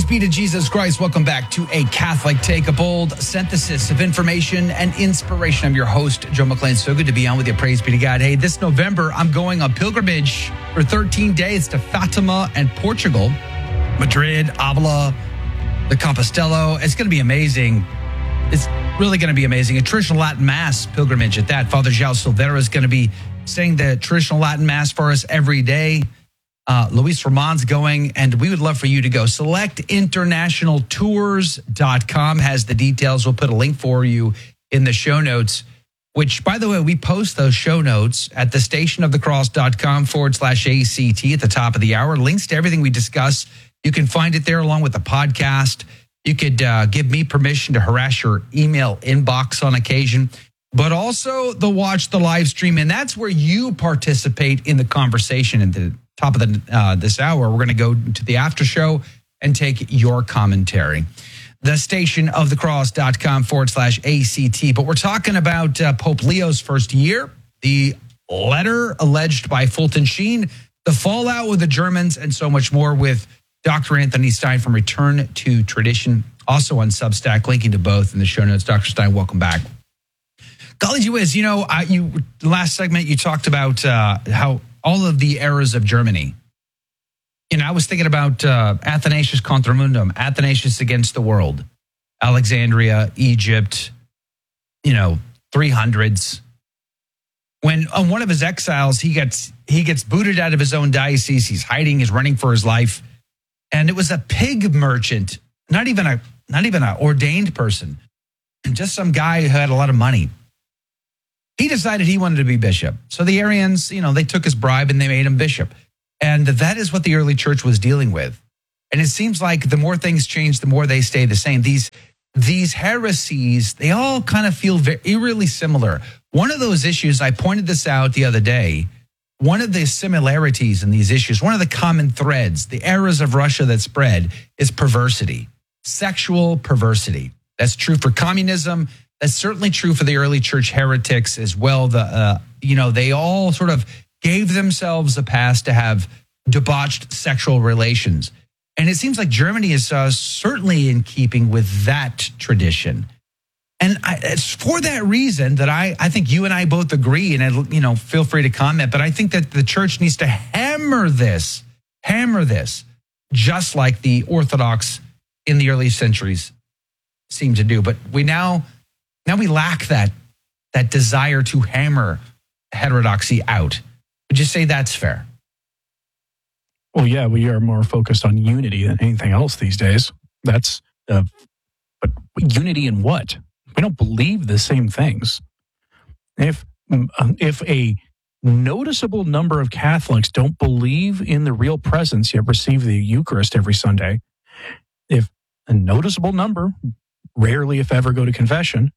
be to Jesus Christ. Welcome back to A Catholic Take, a bold synthesis of information and inspiration. I'm your host, Joe McLean. So good to be on with you. Praise be to God. Hey, this November, I'm going on pilgrimage for 13 days to Fatima and Portugal, Madrid, Avila, the Compostela. It's going to be amazing. It's really going to be amazing. A traditional Latin Mass pilgrimage at that. Father João Silveira is going to be saying the traditional Latin Mass for us every day. Luis Ramon's going, and we would love for you to go. SelectInternationalTours.com has the details. We'll put a link for you in the show notes, which, by the way, we post those show notes at thestationofthecross.com/ACT at the top of the hour. Links to everything we discuss. You can find it there along with the podcast. You could give me permission to harass your email inbox on occasion, but also watch the live stream. And that's where you participate in the conversation at the top of this hour. We're going to go to the after show and take your commentary. The stationofthecross.com/ACT. But we're talking about Pope Leo's first year, the letter alleged by Fulton Sheen, the fallout with the Germans, and so much more with Dr. Anthony Stein from Return to Tradition, also on Substack, linking to both in the show notes. Dr. Stein, welcome back. Golly gee whiz, the last segment you talked about how all of the eras of Germany. I was thinking about Athanasius Contra Mundum, Athanasius Against the World, Alexandria, Egypt, 300s. When on one of his exiles, he gets booted out of his own diocese. He's hiding, he's running for his life. And it was a pig merchant, not even an ordained person, just some guy who had a lot of money. He decided he wanted to be bishop. So the Arians, they took his bribe and they made him bishop. And that is what the early church was dealing with. And it seems like the more things change, the more they stay the same. These heresies, they all kind of feel eerily similar. One of those issues, I pointed this out the other day, one of the similarities in these issues, one of the common threads, the eras of Russia that spread, is perversity, sexual perversity. That's true for communism. That's certainly true for the early church heretics as well. They all sort of gave themselves a pass to have debauched sexual relations. And it seems like Germany is certainly in keeping with that tradition. And it's for that reason that I think you and I both agree, and feel free to comment, but I think that the church needs to hammer this, just like the Orthodox in the early centuries seem to do. But we now we lack that desire to hammer heterodoxy out. Would you say that's fair? Well, yeah, we are more focused on unity than anything else these days. But unity in what? We don't believe the same things. If a noticeable number of Catholics don't believe in the real presence, yet receive the Eucharist every Sunday, if a noticeable number rarely, if ever, go to confession,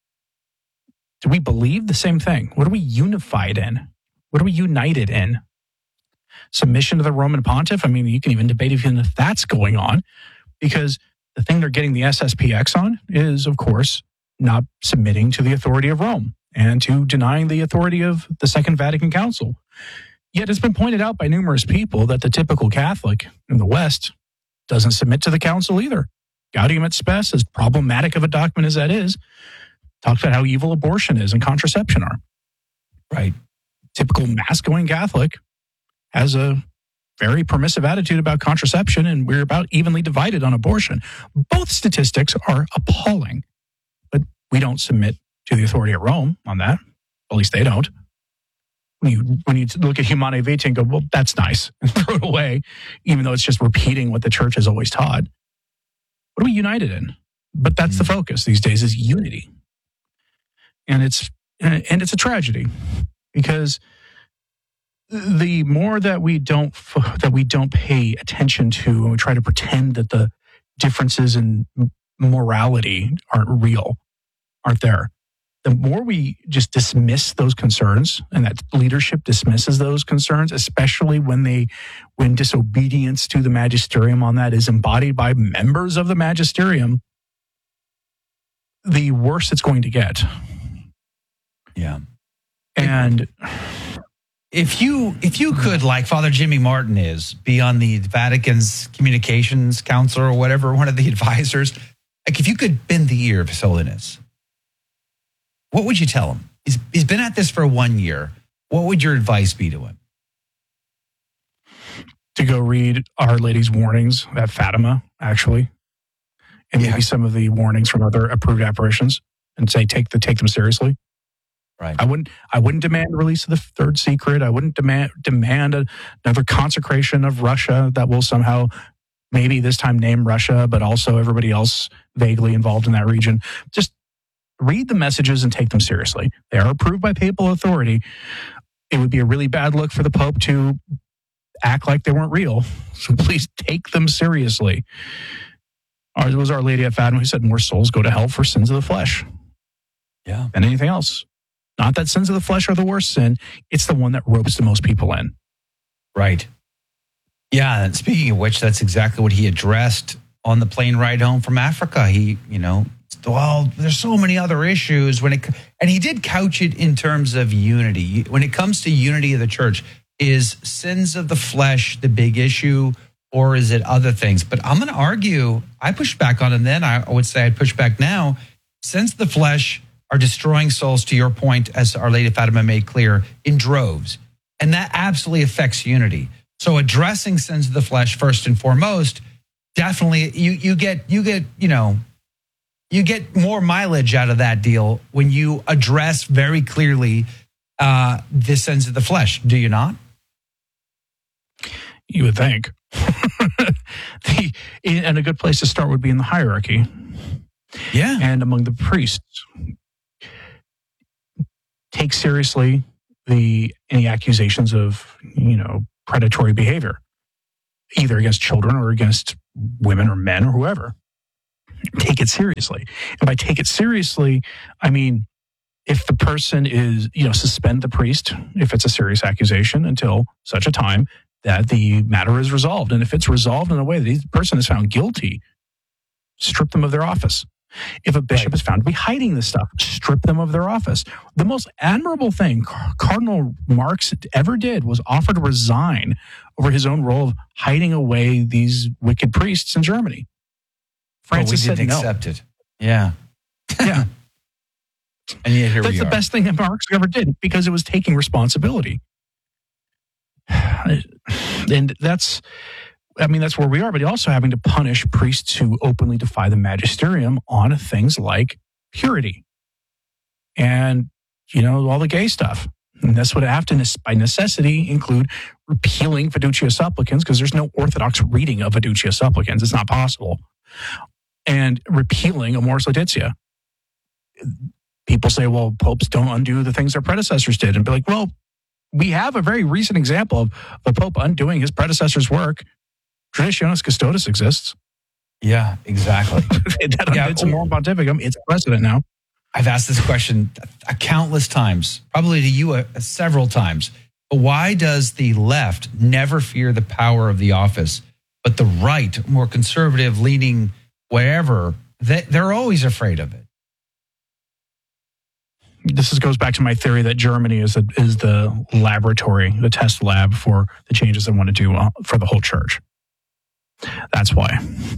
do we believe the same thing? What are we unified in? What are we united in? Submission to the Roman pontiff? I mean, you can even debate even if that's going on, because the thing they're getting the SSPX on is, of course, not submitting to the authority of Rome and to denying the authority of the Second Vatican Council. Yet it's been pointed out by numerous people that the typical Catholic in the West doesn't submit to the council either. Gaudium et Spes, as problematic of a document as that is, talks about how evil abortion is and contraception are. Right. Typical Mass-going Catholic has a very permissive attitude about contraception, and we're about evenly divided on abortion. Both statistics are appalling, but we don't submit to the authority of Rome on that. At least they don't. When you look at Humanae Vitae and go, well, that's nice, and throw it away, even though it's just repeating what the church has always taught. What are we united in? But that's the focus these days, is unity. And it's a tragedy, because the more that we don't pay attention to, and we try to pretend that the differences in morality aren't there, the more we just dismiss those concerns, and that leadership dismisses those concerns, especially when disobedience to the magisterium on that is embodied by members of the magisterium, the worse it's going to get. Yeah. And if you could, like Father Jimmy Martin is, be on the Vatican's communications council or whatever, one of the advisors, like if you could bend the ear of His Holiness, what would you tell him? He's been at this for 1 year. What would your advice be to him? To go read Our Lady's warnings at Fatima, actually, and maybe some of the warnings from other approved apparitions, and say take them seriously. Right. I wouldn't demand the release of the third secret. I wouldn't demand another consecration of Russia that will somehow maybe this time name Russia, but also everybody else vaguely involved in that region. Just read the messages and take them seriously. They are approved by papal authority. It would be a really bad look for the Pope to act like they weren't real. So please take them seriously. It was Our Lady at Fatima who said more souls go to hell for sins of the flesh than anything else. Not that sins of the flesh are the worst sin. It's the one that ropes the most people in. Right. Yeah. And speaking of which, that's exactly what he addressed on the plane ride home from Africa. He, there's so many other issues and he did couch it in terms of unity. When it comes to unity of the church, is sins of the flesh the big issue, or is it other things? But I'm going to argue, I pushed back on him then. I would say I'd push back now. Sins of the flesh are destroying souls, to your point, as Our Lady of Fatima made clear, in droves. And that absolutely affects unity. So addressing sins of the flesh first and foremost, definitely you get more mileage out of that deal when you address very clearly the sins of the flesh. Do you not? You would think. And a good place to start would be in the hierarchy. Yeah. And among the priests. Take seriously any accusations of, predatory behavior, either against children or against women or men or whoever. Take it seriously. And by take it seriously, I mean, if the person is, suspend the priest if it's a serious accusation until such a time that the matter is resolved. And if it's resolved in a way that the person is found guilty, strip them of their office. If a bishop is found to be hiding this stuff, strip them of their office. The most admirable thing Cardinal Marx ever did was offer to resign over his own role of hiding away these wicked priests in Germany. Francis said no. Accept it. Yeah. Yeah. And yet here we are. That's the best thing that Marx ever did, because it was taking responsibility. And that's where we are. But also having to punish priests who openly defy the magisterium on things like purity and, all the gay stuff. And that's what have to, by necessity, include repealing Fiducia Supplicans, because there's no orthodox reading of Fiducia Supplicans. It's not possible. And repealing Amoris Laetitia. People say, well, popes don't undo the things their predecessors did. And be like, well, we have a very recent example of the Pope undoing his predecessor's work. Traditionis Custodes exists. Yeah, exactly. It's a moral pontificum. It's precedent now. I've asked this question countless times, probably to you several times. But why does the left never fear the power of the office, but the right, more conservative, leaning wherever, they're always afraid of it? This goes back to my theory that Germany is the laboratory, the test lab for the changes they want to do for the whole church. That's why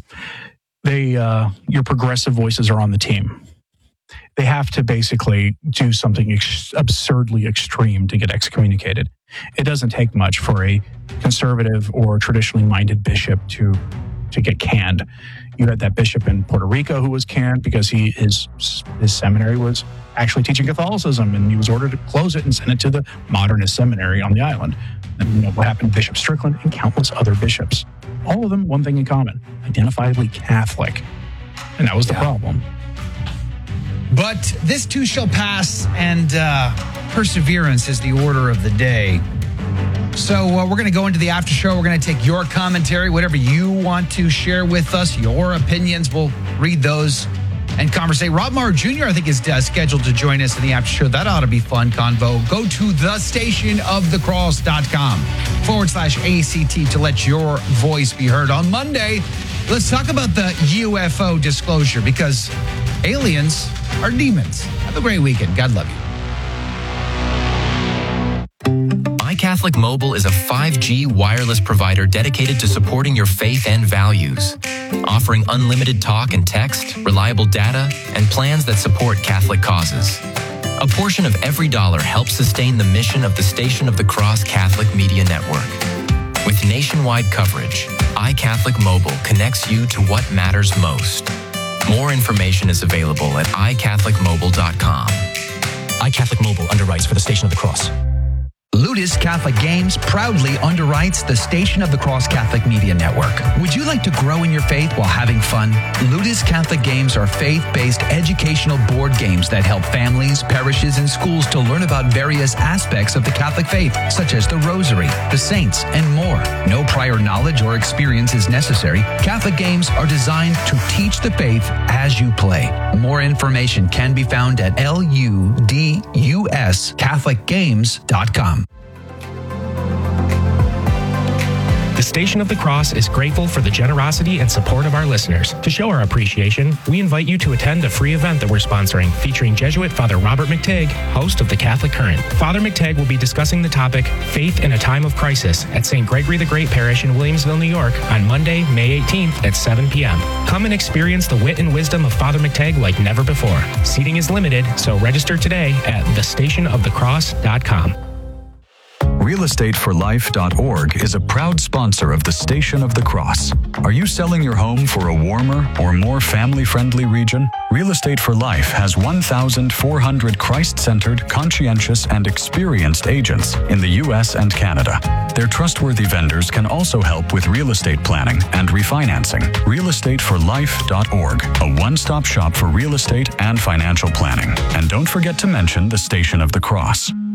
your progressive voices are on the team. They have to basically do something absurdly extreme to get excommunicated. It doesn't take much for a conservative or traditionally minded bishop to get canned. You had that bishop in Puerto Rico who was canned because his seminary was actually teaching Catholicism, and he was ordered to close it and send it to the Modernist seminary on the island. And what happened to Bishop Strickland and countless other bishops? All of them, one thing in common: identifiably Catholic. And that was the problem. But this too shall pass, and perseverance is the order of the day. So we're going to go into the after show. We're going to take your commentary, whatever you want to share with us, your opinions. We'll read those and conversate. Rob Maher Jr., I think, is scheduled to join us in the after show. That ought to be fun, convo. Go to thestationofthecross.com/ACT to let your voice be heard. On Monday, let's talk about the UFO disclosure, because aliens are demons. Have a great weekend. God love you. iCatholic Mobile is a 5G wireless provider dedicated to supporting your faith and values, offering unlimited talk and text, reliable data, and plans that support Catholic causes. A portion of every dollar helps sustain the mission of the Station of the Cross Catholic Media Network. With nationwide coverage, iCatholic Mobile connects you to what matters most. More information is available at iCatholicMobile.com. iCatholic Mobile underwrites for the Station of the Cross. Ludus Catholic Games proudly underwrites the Station of the Cross Catholic Media Network. Would you like to grow in your faith while having fun? Ludus Catholic Games are faith-based educational board games that help families, parishes, and schools to learn about various aspects of the Catholic faith, such as the Rosary, the Saints, and more. No prior knowledge or experience is necessary. Catholic games are designed to teach the faith as you play. More information can be found at LUDUSCatholicGames.com. The Station of the Cross is grateful for the generosity and support of our listeners. To show our appreciation, we invite you to attend a free event that we're sponsoring, featuring Jesuit Father Robert McTighe, host of the Catholic Current. Father McTighe will be discussing the topic, Faith in a Time of Crisis, at St. Gregory the Great Parish in Williamsville, New York, on Monday, May 18th at 7 p.m. Come and experience the wit and wisdom of Father McTighe like never before. Seating is limited, so register today at thestationofthecross.com. RealEstateForLife.org is a proud sponsor of the Station of the Cross. Are you selling your home for a warmer or more family-friendly region? Real Estate for Life has 1,400 Christ-centered, conscientious, and experienced agents in the U.S. and Canada. Their trustworthy vendors can also help with real estate planning and refinancing. RealEstateForLife.org, a one-stop shop for real estate and financial planning. And don't forget to mention the Station of the Cross.